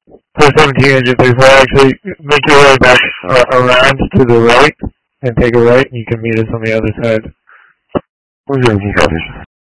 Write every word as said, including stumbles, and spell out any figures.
four seventeen, engine thirty-four, actually, make your way back uh, around to the right and take a right, and you can meet us on the other side. four seventeen, copy.